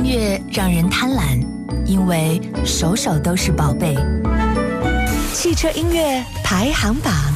乐让人贪婪，因为首首都是宝贝。汽车音乐排行榜。